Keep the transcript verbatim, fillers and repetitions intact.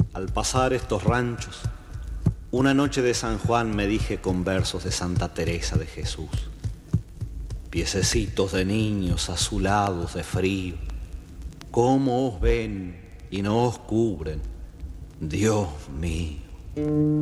Al pasar estos ranchos, una noche de San Juan me dije con versos de Santa Teresa de Jesús. Piececitos de niños azulados de frío, cómo os ven y no os cubren, Dios mío.